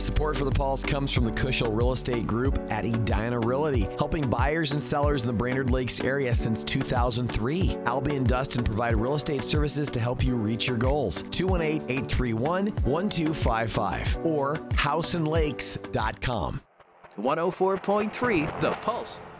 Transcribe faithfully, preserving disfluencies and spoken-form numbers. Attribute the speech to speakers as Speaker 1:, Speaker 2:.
Speaker 1: Support for The Pulse comes from the Cushel Real Estate Group at Edina Realty, helping buyers and sellers in the Brainerd Lakes area since two thousand three. Albie and Dustin provide real estate services to help you reach your goals. two one eight, eight three one, one two five five or house and lakes dot com.
Speaker 2: one oh four point three The Pulse.